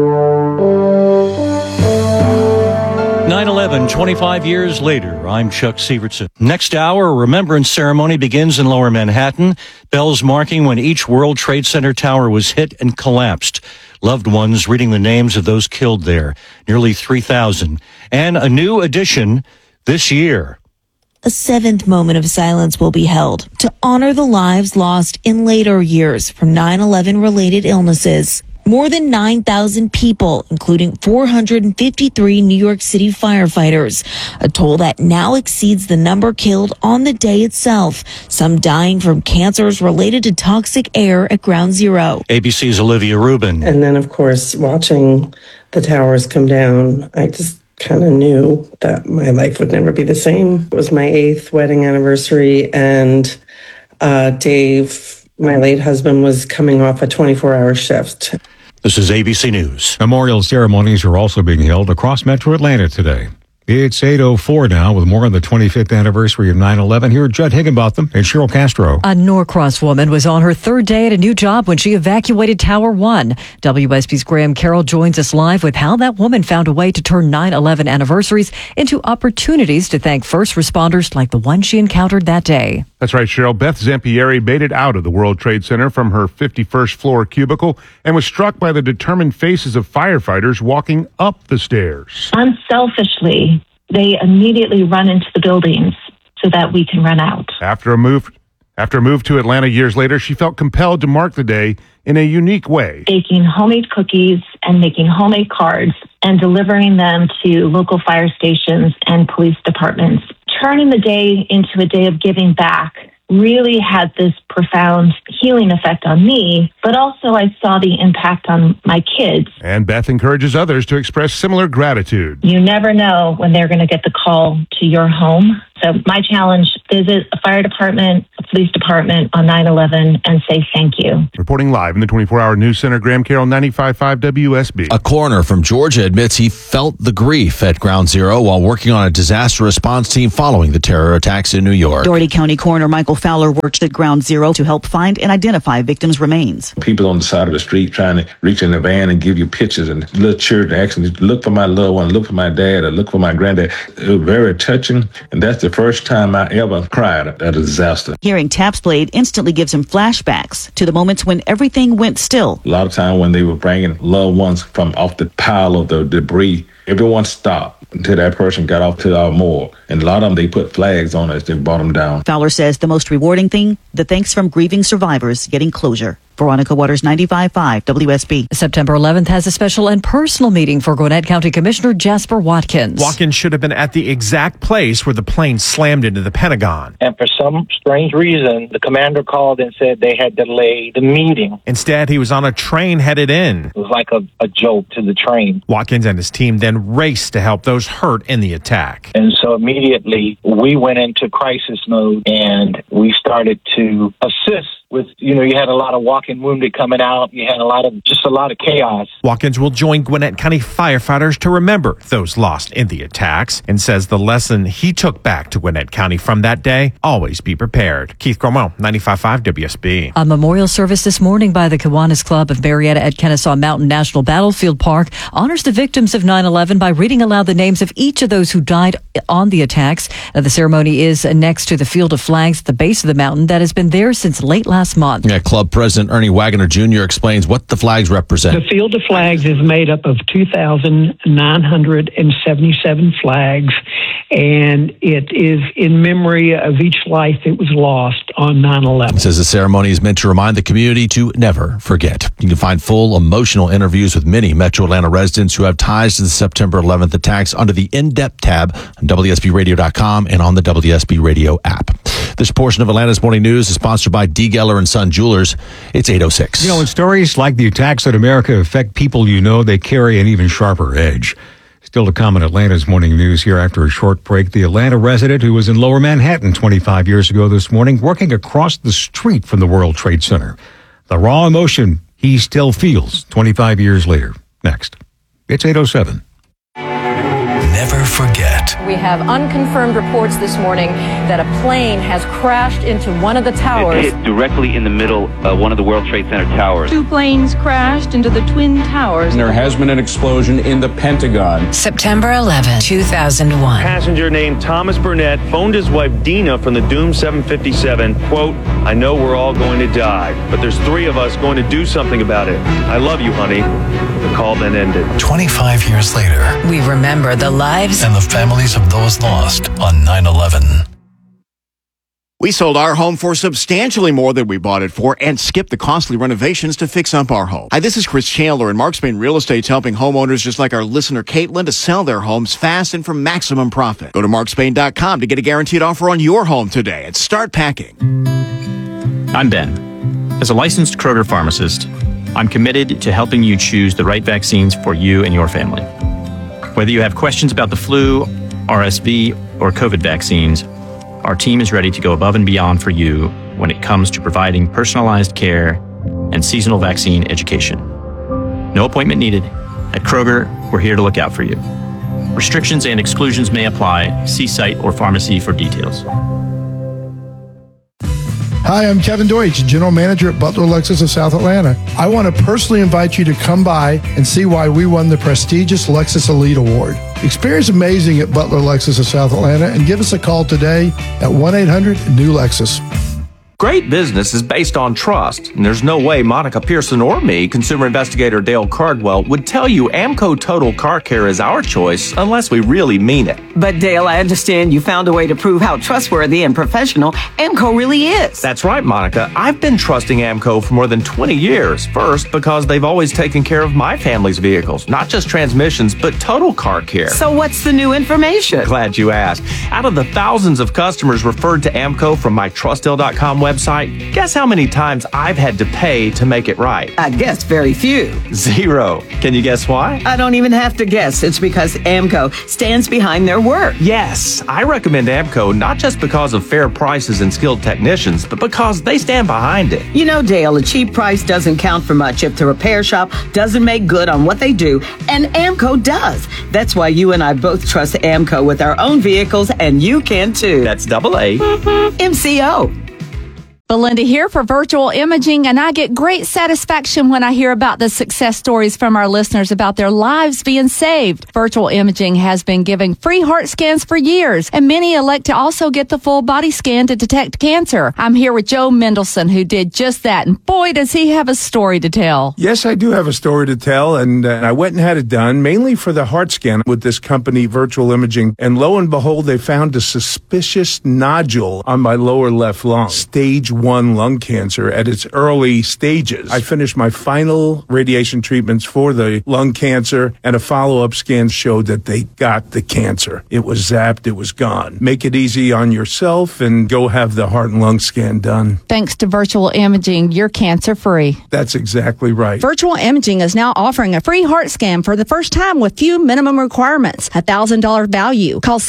9/11, 25 years later. I'm Chuck Sievertson. Next hour, a remembrance ceremony begins in Lower Manhattan. Bells marking when each World Trade Center tower was hit and collapsed. Loved ones reading the names of those killed there, nearly 3,000. And a new addition this year. A seventh moment of silence will be held to honor the lives lost in later years from 9/11 related illnesses. More than 9,000 people, including 453 New York City firefighters, a toll that now exceeds the number killed on the day itself, some dying from cancers related to toxic air at Ground Zero. ABC's Olivia Rubin. And then, of course, watching the towers come down, I just kind of knew that my life would never be the same. It was my 8th wedding anniversary, and Dave, my late husband, was coming off a 24-hour shift. This is ABC News. Memorial ceremonies are also being held across Metro Atlanta today. It's 8:04 now with more on the 25th anniversary of 9/11. Here are Judd Higginbotham and Cheryl Castro. A Norcross woman was on her third day at a new job when she evacuated Tower 1. WSB's Graham Carroll joins us live with how that woman found a way to turn 9/11 anniversaries into opportunities to thank first responders like the one she encountered that day. That's right, Cheryl. Beth Zampieri made it out of the World Trade Center from her 51st floor cubicle and was struck by the determined faces of firefighters walking up the stairs. Unselfishly, they immediately run into the buildings so that we can run out. After a move to Atlanta years later, she felt compelled to mark the day in a unique way. Baking homemade cookies and making homemade cards and delivering them to local fire stations and police departments. Turning the day into a day of giving back really had this profound healing effect on me, but also I saw the impact on my kids. And Beth encourages others to express similar gratitude. You never know when they're going to get the call to your home. So my challenge, visit a fire department, a police department on 9/11 and say thank you. Reporting live in the 24-hour news center, Graham Carroll, 95.5 WSB. A coroner from Georgia admits he felt the grief at Ground Zero while working on a disaster response team following the terror attacks in New York. Doherty County Coroner Michael Fowler worked at Ground Zero to help find and identify victims' remains. People on the side of the street trying to reach in the van and give you pictures, and little children asking, look for my loved one, look for my dad, or look for my granddad. It was very touching, and that's the first time I ever cried at a disaster. Hearing taps played instantly gives him flashbacks to the moments when everything went still. A lot of time when they were bringing loved ones from off the pile of the debris, everyone stopped until that person got off to our morgue. And a lot of them, they put flags on as they brought them down. Fowler says the most rewarding thing, the thanks from grieving survivors getting closure. Veronica Waters, 95.5 WSB. September 11th has a special and personal meeting for Gwinnett County Commissioner Jasper Watkins. Watkins should have been at the exact place where the plane slammed into the Pentagon. And for some strange reason, the commander called and said they had delayed the meeting. Instead, he was on a train headed in. It was like a joke to the train. Watkins and his team then raced to help those hurt in the attack. And so immediately we went into crisis mode and we started to assist with, you had a lot of walking wounded coming out. You had a lot of chaos. Watkins will join Gwinnett County firefighters to remember those lost in the attacks and says the lesson he took back to Gwinnett County from that day, always be prepared. Keith Cromwell, 95.5 WSB. A memorial service this morning by the Kiwanis Club of Marietta at Kennesaw Mountain National Battlefield Park honors the victims of 9/11 by reading aloud the names of each of those who died on the attacks. The ceremony is next to the Field of Flags at the base of the mountain that has been there since late last month. Yeah, Club President Ernie Wagner Jr. explains what the flags represent. The Field of Flags is made up of 2,977 flags, and it is in memory of each life that was lost on 9/11. It says the ceremony is meant to remind the community to never forget. You can find full emotional interviews with many Metro Atlanta residents who have ties to the September 11th attacks under the In-Depth tab on WSBRadio.com and on the WSB Radio app. This portion of Atlanta's Morning News is sponsored by D. Geller and Son Jewelers. It's 8:06. When stories like the attacks in America affect people they carry an even sharper edge. Still to come in Atlanta's Morning News here after a short break. The Atlanta resident who was in Lower Manhattan 25 years ago this morning, working across the street from the World Trade Center. The raw emotion he still feels 25 years later. Next. It's 8:07. Never forget. We have unconfirmed reports this morning that a plane has crashed into one of the towers. It hit directly in the middle of one of the World Trade Center towers. 2 planes crashed into the Twin Towers. There has been an explosion in the Pentagon. September 11, 2001. Passenger named Thomas Burnett phoned his wife Dina from the Doom 757, quote, "I know we're all going to die, but there's 3 of us going to do something about it. I love you, honey." The call then ended. 25 years later, we remember the lives and the families of those lost on 9/11. We sold our home for substantially more than we bought it for and skipped the costly renovations to fix up our home. Hi, this is Chris Chandler, and Mark Spain Real Estate's helping homeowners just like our listener Caitlin to sell their homes fast and for maximum profit. Go to markspain.com to get a guaranteed offer on your home today and start packing. I'm Ben. As a licensed Kroger pharmacist, I'm committed to helping you choose the right vaccines for you and your family. Whether you have questions about the flu, RSV, or COVID vaccines, our team is ready to go above and beyond for you when it comes to providing personalized care and seasonal vaccine education. No appointment needed. At Kroger, we're here to look out for you. Restrictions and exclusions may apply. See site or pharmacy for details. Hi, I'm Kevin Deutsch, General Manager at Butler Lexus of South Atlanta. I want to personally invite you to come by and see why we won the prestigious Lexus Elite Award. Experience amazing at Butler Lexus of South Atlanta and give us a call today at 1-800-NEW-LEXUS. Great business is based on trust, and there's no way Monica Pearson or me, consumer investigator Dale Cardwell, would tell you Amco Total Car Care is our choice unless we really mean it. But Dale, I understand you found a way to prove how trustworthy and professional Amco really is. That's right, Monica. I've been trusting Amco for more than 20 years. First, because they've always taken care of my family's vehicles, not just transmissions, but total car care. So what's the new information? Glad you asked. Out of the thousands of customers referred to Amco from my TrustDale.com website, guess how many times I've had to pay to make it right? I guess very few. 0. Can you guess why? I don't even have to guess. It's because Amco stands behind their work. Yes, I recommend Amco not just because of fair prices and skilled technicians, but because they stand behind it. You know, Dale, a cheap price doesn't count for much if the repair shop doesn't make good on what they do, and Amco does. That's why you and I both trust Amco with our own vehicles, and you can too. That's AA. MCO. Belinda here for Virtual Imaging, and I get great satisfaction when I hear about the success stories from our listeners about their lives being saved. Virtual Imaging has been giving free heart scans for years, and many elect to also get the full body scan to detect cancer. I'm here with Joe Mendelson, who did just that, and boy, does he have a story to tell. Yes, I do have a story to tell, and I went and had it done, mainly for the heart scan with this company, Virtual Imaging, and lo and behold, they found a suspicious nodule on my lower left lung, stage 1 lung cancer at its early stages. I finished my final radiation treatments for the lung cancer, and a follow-up scan showed that they got the cancer. It was zapped, it was gone. Make it easy on yourself and go have the heart and lung scan done. Thanks to Virtual Imaging, you're cancer-free. That's exactly right. Virtual Imaging is now offering a free heart scan for the first time with few minimum requirements. $1,000 value. Call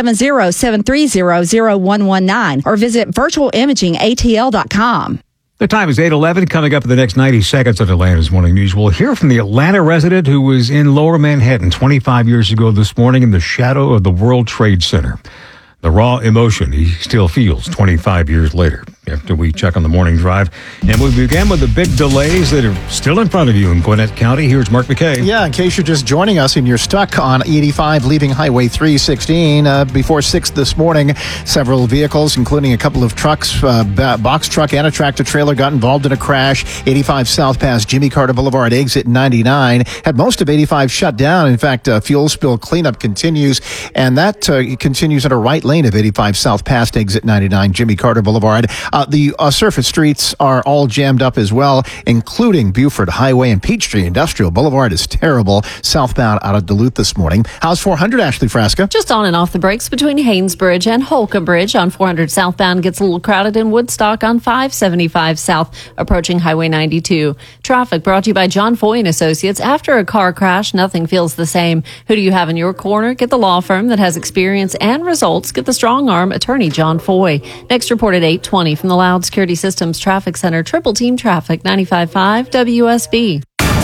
770-730-0119 or visit virtualimagingatl.com. The time is 8:11. Coming up in the next 90 seconds of Atlanta's Morning News, we'll hear from the Atlanta resident who was in Lower Manhattan 25 years ago this morning in the shadow of the World Trade Center. The raw emotion he still feels 25 years later, after we check on the morning drive. And we began with the big delays that are still in front of you in Gwinnett County. Here's Mark McKay. Yeah, in case you're just joining us and you're stuck on 85 leaving Highway 316, before 6 this morning, several vehicles, including a couple of trucks, box truck and a tractor trailer, got involved in a crash. 85 south past Jimmy Carter Boulevard, exit 99. Had most of 85 shut down. In fact, fuel spill cleanup continues, and that continues at a right lane of 85 south past exit 99, Jimmy Carter Boulevard. The surface streets are all jammed up as well, including Buford Highway and Peachtree Industrial Boulevard is terrible, southbound out of Duluth this morning. How's 400, Ashley Frasca? Just on and off the brakes between Haynesbridge and Holcomb Bridge on 400 southbound. Gets a little crowded in Woodstock on 575 south, approaching Highway 92. Traffic brought to you by John Foy and Associates. After a car crash, nothing feels the same. Who do you have in your corner? Get the law firm that has experience and results. Get the strong arm attorney John Foy. Next report at 8:20 from the Loud Security Systems Traffic Center. Triple Team Traffic, 95.5 WSB.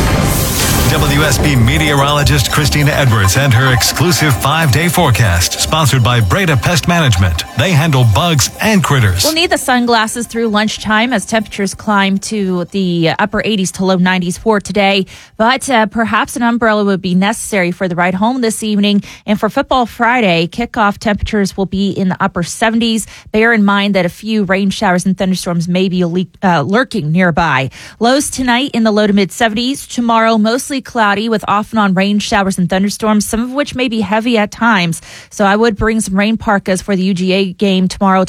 WSB meteorologist Christina Edwards and her exclusive 5-day forecast, sponsored by Breda Pest Management. They handle bugs and critters. We'll need the sunglasses through lunchtime as temperatures climb to the upper 80s to low 90s for today. But perhaps an umbrella would be necessary for the ride home this evening. And for Football Friday, kickoff temperatures will be in the upper 70s. Bear in mind that a few rain showers and thunderstorms may be lurking nearby. Lows tonight in the low to mid 70s. Tomorrow, mostly cloudy with off and on rain showers and thunderstorms, some of which may be heavy at times. So I would bring some rain parkas for the UGA game tomorrow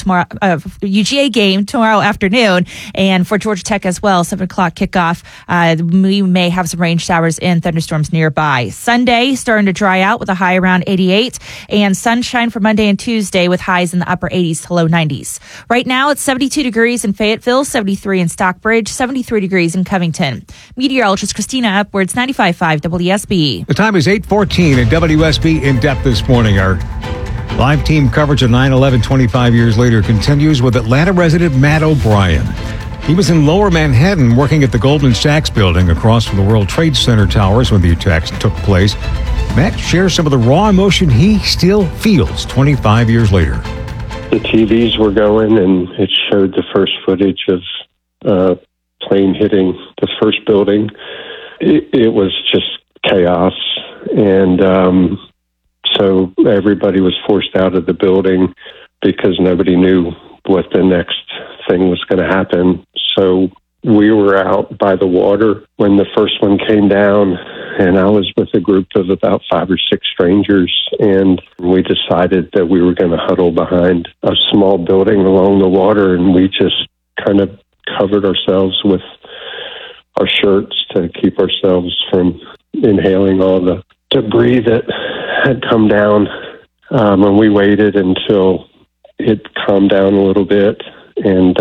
afternoon, and for Georgia Tech as well, 7 o'clock kickoff. We may have some rain showers and thunderstorms nearby. Sunday starting to dry out with a high around 88, and sunshine for Monday and Tuesday with highs in the upper 80s to low 90s. Right now it's 72 degrees in Fayetteville, 73 in Stockbridge, 73 degrees in Covington. Meteorologist Christina Upwards, 95.5 WSB. The time is 8:14 at WSB In Depth this morning. Our live team coverage of 9/11 25 years later continues with Atlanta resident Matt O'Brien. He was in Lower Manhattan working at the Goldman Sachs building across from the World Trade Center towers when the attacks took place. Matt shares some of the raw emotion he still feels 25 years later. The TVs were going, and it showed the first footage of plane hitting the first building. It was just chaos, and So everybody was forced out of the building because nobody knew what the next thing was going to happen. So we were out by the water when the first one came down, and I was with a group of about 5 or 6 strangers, and we decided that we were going to huddle behind a small building along the water, and we just kind of covered ourselves with our shirts to keep ourselves from inhaling all the debris that had come down. And we waited until it calmed down a little bit, and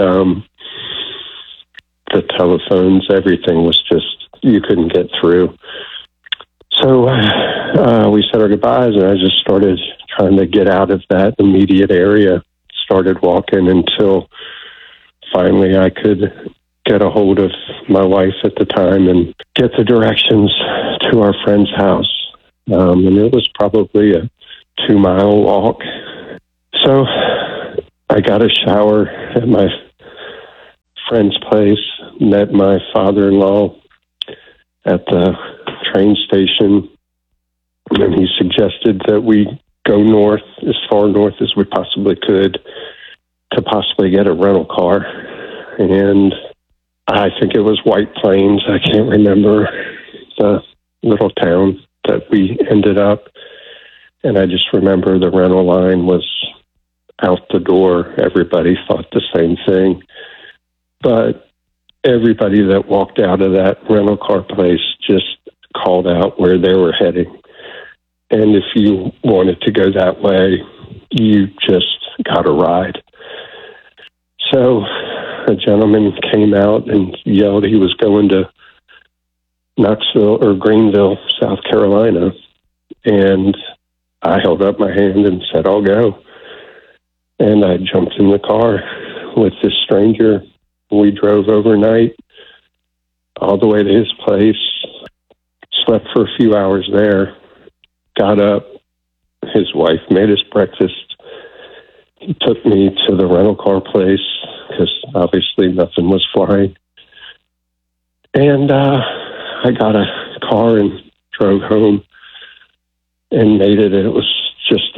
the telephones, everything was just, you couldn't get through. So we said our goodbyes, and I just started trying to get out of that immediate area, started walking until finally I could get a hold of my wife at the time and get the directions to our friend's house. And it was probably a 2-mile walk. So I got a shower at my friend's place, met my father-in-law at the train station, and he suggested that we go north, as far north as we possibly could, to possibly get a rental car. And I think it was White Plains. I can't remember the little town that we ended up. And I just remember the rental line was out the door. Everybody thought the same thing. But everybody that walked out of that rental car place just called out where they were heading. And if you wanted to go that way, you just got a ride. So a gentleman came out and yelled he was going to Knoxville or Greenville, South Carolina. And I held up my hand and said, I'll go. And I jumped in the car with this stranger. We drove overnight all the way to his place, slept for a few hours there, got up. His wife made us breakfast. He took me to the rental car place because obviously nothing was flying. And I got a car and drove home and made it. It was just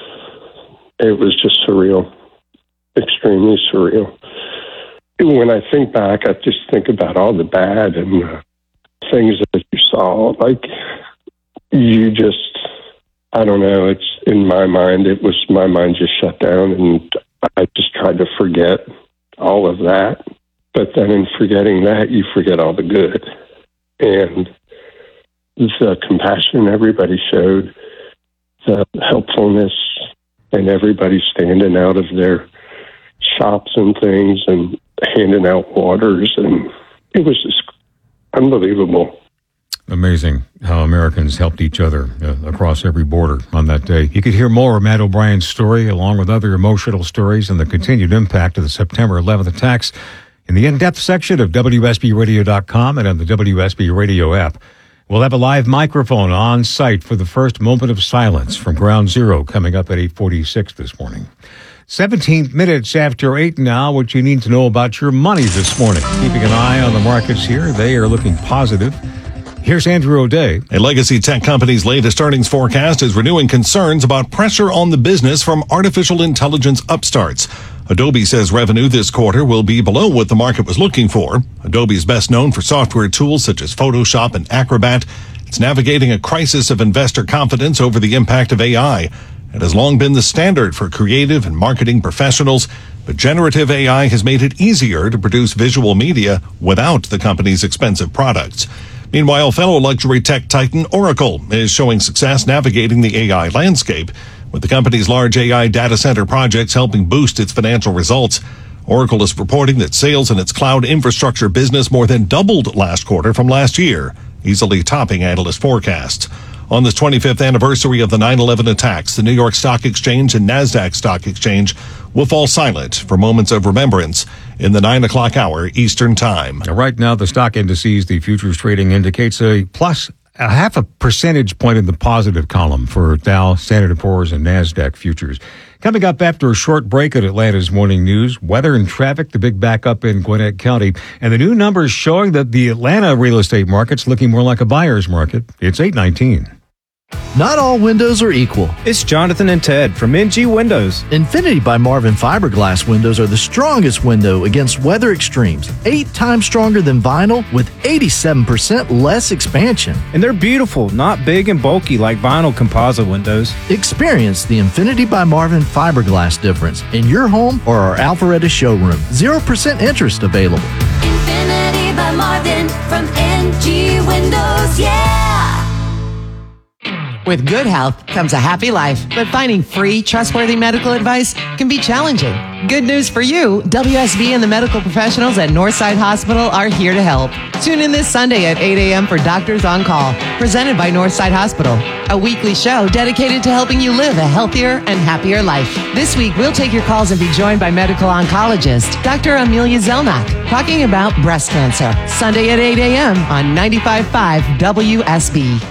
surreal, extremely surreal. When I think back, I just think about all the bad and things that you saw. Like, you just, I don't know, it's in my mind, my mind just shut down, and I just tried to forget all of that. But then in forgetting that, you forget all the good. And the compassion everybody showed, the helpfulness, and everybody standing out of their shops and things and handing out waters, and it was just unbelievable. Amazing how Americans helped each other across every border on that day. You could hear more of Matt O'Brien's story, along with other emotional stories and the continued impact of the September 11th attacks, in the in-depth section of WSBRadio.com and on the WSB Radio app. We'll have a live microphone on site for the first moment of silence from Ground Zero coming up at 8:46 this morning. 17 minutes after 8 now, what you need to know about your money this morning. Keeping an eye on the markets here. They are looking positive. Here's Andrew O'Day. A legacy tech company's latest earnings forecast is renewing concerns about pressure on the business from artificial intelligence upstarts. Adobe says revenue this quarter will be below what the market was looking for. Adobe is best known for software tools such as Photoshop and Acrobat. It's navigating a crisis of investor confidence over the impact of AI. It has long been the standard for creative and marketing professionals, but generative AI has made it easier to produce visual media without the company's expensive products. Meanwhile, fellow luxury tech titan Oracle is showing success navigating the AI landscape, with the company's large AI data center projects helping boost its financial results. Oracle is reporting that sales in its cloud infrastructure business more than doubled last quarter from last year, easily topping analyst forecasts. On this 25th anniversary of the 9/11 attacks, the New York Stock Exchange and NASDAQ Stock Exchange will fall silent for moments of remembrance in the 9 o'clock hour Eastern Time. Now, right now, the stock indices, the futures trading indicates a plus a half a percentage point in the positive column for Dow, Standard & Poor's, and NASDAQ futures. Coming up after a short break at Atlanta's Morning News, weather and traffic, the big backup in Gwinnett County, and the new numbers showing that the Atlanta real estate market's looking more like a buyer's market. It's 8:19. Not all windows are equal. It's Jonathan and Ted from NG Windows. Infinity by Marvin fiberglass windows are the strongest window against weather extremes. 8 times stronger than vinyl with 87% less expansion. And they're beautiful, not big and bulky like vinyl composite windows. Experience the Infinity by Marvin fiberglass difference in your home or our Alpharetta showroom. 0% interest available. Infinity by Marvin from NG Windows, yeah! With good health comes a happy life, but finding free, trustworthy medical advice can be challenging. Good news for you, WSB and the medical professionals at Northside Hospital are here to help. Tune in this Sunday at 8 a.m. for Doctors on Call, presented by Northside Hospital, a weekly show dedicated to helping you live a healthier and happier life. This week, we'll take your calls and be joined by medical oncologist, Dr. Amelia Zelnak, talking about breast cancer. Sunday at 8 a.m. on 95.5 WSB.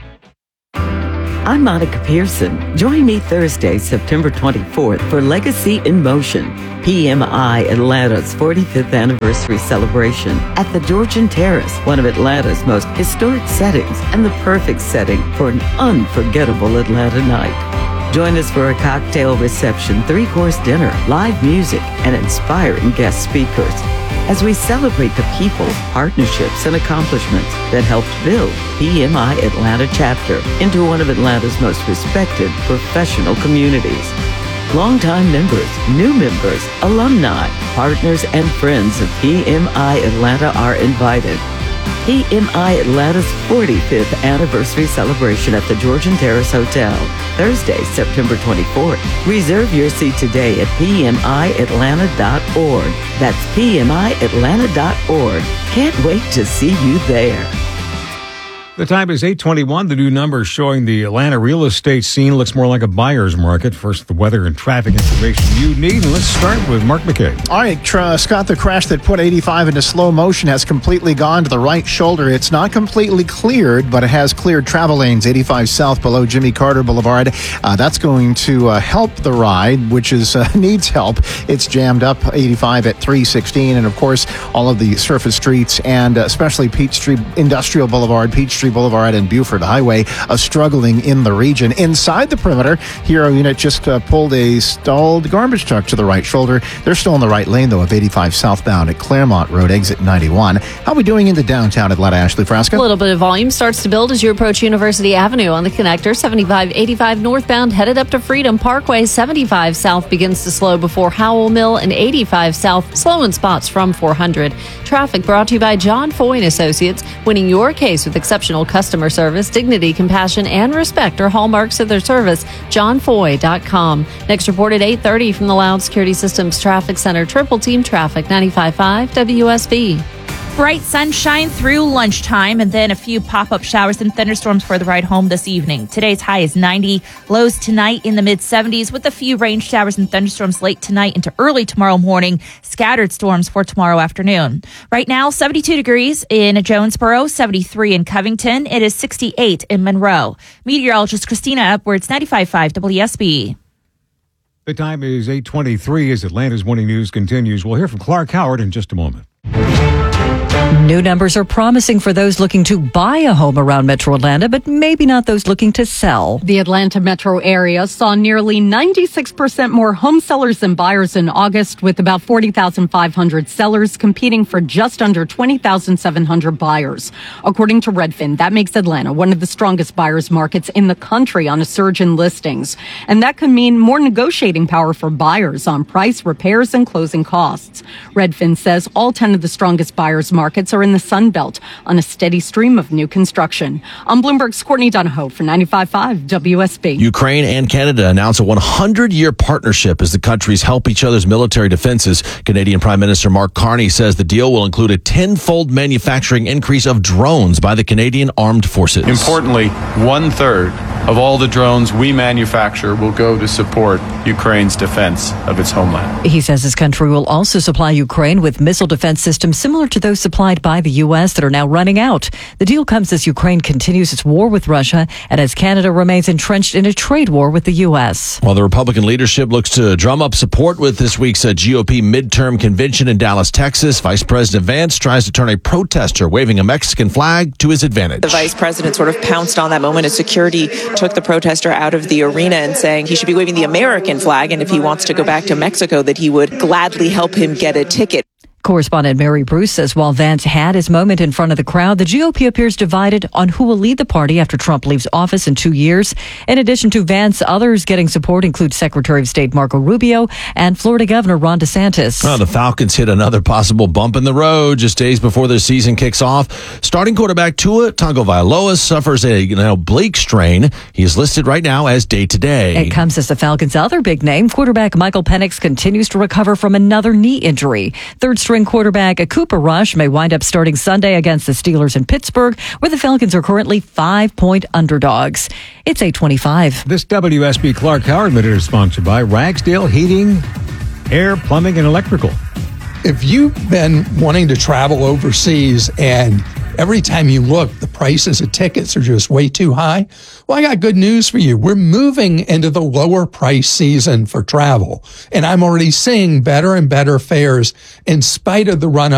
I'm Monica Pearson. Join me Thursday, September 24th for Legacy in Motion, PMI Atlanta's 45th anniversary celebration at the Georgian Terrace, one of Atlanta's most historic settings and the perfect setting for an unforgettable Atlanta night. Join us for a cocktail reception, 3-course dinner, live music, and inspiring guest speakers as we celebrate the people, partnerships, and accomplishments that helped build PMI Atlanta chapter into one of Atlanta's most respected professional communities. Longtime members, new members, alumni, partners, and friends of PMI Atlanta are invited. PMI Atlanta's 45th anniversary celebration at the Georgian Terrace Hotel, Thursday, September 24th. Reserve your seat today at PMIAtlanta.org. That's PMIAtlanta.org. Can't wait to see you there. The time is 8:21. The new numbers showing the Atlanta real estate scene looks more like a buyer's market. First, the weather and traffic information you need. And let's start with Mark McKay. All right, Scott, the crash that put 85 into slow motion has completely gone to the right shoulder. It's not completely cleared, but it has cleared travel lanes. 85 south below Jimmy Carter Boulevard. That's going to help the ride, which is needs help. It's jammed up 85 at 316. And, of course, all of the surface streets and especially Peachtree Industrial Boulevard, Peachtree Boulevard and Buford Highway struggling in the region. Inside the perimeter, Hero unit just pulled a stalled garbage truck to the right shoulder. They're still in the right lane, though, of 85 southbound at Claremont Road, exit 91. How are we doing into downtown Atlanta, Ashley Frasca? A little bit of volume starts to build as you approach University Avenue on the connector. 75-85 northbound headed up to Freedom Parkway. 75 south begins to slow before Howell Mill, and 85 south slow in spots from 400. Traffic brought to you by John Foy & Associates. Winning your case with exceptional customer service, dignity, compassion, and respect are hallmarks of their service. JohnFoy.com. Next report at 8:30 from the Loud Security Systems Traffic Center. Triple Team Traffic, 95.5 WSB. Bright sunshine through lunchtime, and then a few pop-up showers and thunderstorms for the ride home this evening. Today's high is 90. Lows tonight in the mid-70s with a few rain showers and thunderstorms late tonight into early tomorrow morning. Scattered storms for tomorrow afternoon. Right now, 72 degrees in Jonesboro, 73 in Covington. It is 68 in Monroe. Meteorologist Christina Edwards, 95.5 WSB. The time is 8:23 as Atlanta's Morning News continues. We'll hear from Clark Howard in just a moment. New numbers are promising for those looking to buy a home around Metro Atlanta, but maybe not those looking to sell. The Atlanta metro area saw nearly 96% more home sellers than buyers in August, with about 40,500 sellers competing for just under 20,700 buyers. According to Redfin, that makes Atlanta one of the strongest buyers markets in the country on a surge in listings. And that could mean more negotiating power for buyers on price, repairs, and closing costs. Redfin says all 10 of the strongest buyers markets are in the Sun Belt on a steady stream of new construction. I'm Bloomberg's Courtney Donahoe for 95.5 WSB. Ukraine and Canada announce a 100-year partnership as the countries help each other's military defenses. Canadian Prime Minister Mark Carney says the deal will include a 10-fold manufacturing increase of drones by the Canadian Armed Forces. Importantly, 1/3 of all the drones we manufacture will go to support Ukraine's defense of its homeland. He says his country will also supply Ukraine with missile defense systems similar to those supplied supplied by the U.S. that are now running out. The deal comes as Ukraine continues its war with Russia and as Canada remains entrenched in a trade war with the U.S. While the Republican leadership looks to drum up support with this week's GOP midterm convention in Dallas, Texas, Vice President Vance tries to turn a protester waving a Mexican flag to his advantage. The vice president sort of pounced on that moment as security took the protester out of the arena and saying he should be waving the American flag, and if he wants to go back to Mexico, that he would gladly help him get a ticket. Correspondent Mary Bruce says while Vance had his moment in front of the crowd, the GOP appears divided on who will lead the party after Trump leaves office in 2 years. In addition to Vance, others getting support include Secretary of State Marco Rubio and Florida Governor Ron DeSantis. The Falcons hit another possible bump in the road just days before their season kicks off. Starting quarterback Tua Tagovailoa suffers a oblique strain. He is listed right now as day-to-day. It comes as the Falcons' other big name, quarterback Michael Penix, continues to recover from another knee injury. Third-string quarterback Cooper Rush may wind up starting Sunday against the Steelers in Pittsburgh, where the Falcons are currently 5-point underdogs. It's 8:25. This WSB Clark Howard Minute is sponsored by Ragsdale Heating, Air, Plumbing, and Electrical. If you've been wanting to travel overseas and every time you look, the prices of tickets are just way too high, well, I got good news for you. We're moving into the lower price season for travel, and I'm already seeing better and better fares in spite of the run-up